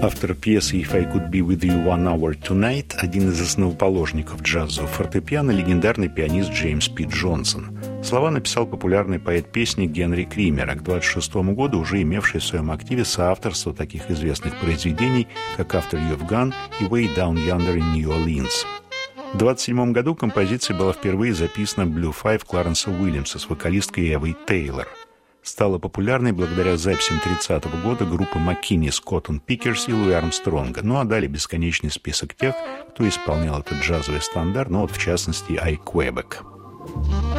Автор пьесы «If I Could Be With You One Hour Tonight» – один из основоположников джазового фортепиано, легендарный пианист Джеймс П. Джонсон. Слова написал популярный поэт песни Генри Кример, а к 1926 году уже имевший в своем активе соавторство таких известных произведений, как «After You've Gone» и «Way Down Yonder in New Orleans». В 1927 году композиция была впервые записана в Blue Five Кларенса Уильямса с вокалисткой Эвой Тейлор. Стала популярной благодаря записям 30-го года группы McKinney, Cotton Pickers и Луи Армстронга. Ну а далее бесконечный список тех, кто исполнял этот джазовый стандарт, ну вот в частности Ай Квебек.